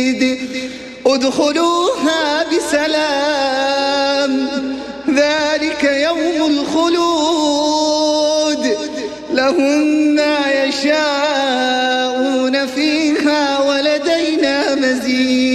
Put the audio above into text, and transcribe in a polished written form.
ادخلوها بسلام ذلك يوم الخلود لهم ما يشاءون فيها ولدينا مزيد